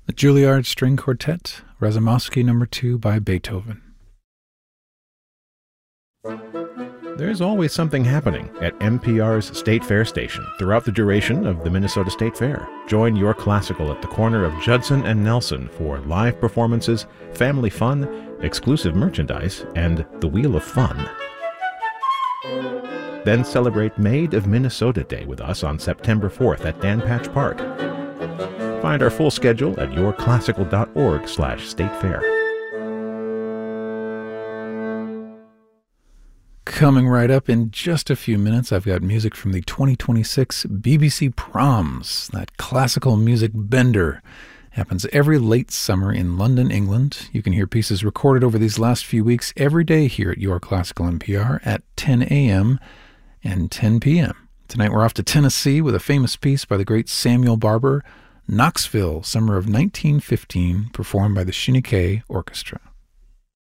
The Juilliard String Quartet, Razumovsky No. 2 by Beethoven. There's always something happening at NPR's State Fair station throughout the duration of the Minnesota State Fair. Join Your Classical at the corner of Judson and Nelson for live performances, family fun, exclusive merchandise, and the Wheel of Fun. Then celebrate Maid of Minnesota Day with us on September 4th at Dan Patch Park. Find our full schedule at yourclassical.org/statefair. Coming right up in just a few minutes, I've got music from the 2026 BBC Proms. That classical music bender happens every late summer in London, England. You can hear pieces recorded over these last few weeks every day here at Your Classical NPR at 10 a.m. and 10 p.m. Tonight we're off to Tennessee with a famous piece by the great Samuel Barber, Knoxville, summer of 1915, performed by the Shinnick Orchestra.